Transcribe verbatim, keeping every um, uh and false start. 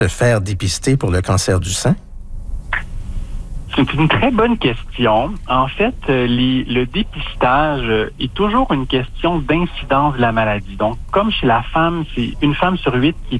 se faire dépister pour le cancer du sein? C'est une très bonne question. En fait, les, le dépistage est toujours une question d'incidence de la maladie. Donc, comme chez la femme, c'est une femme sur huit qui est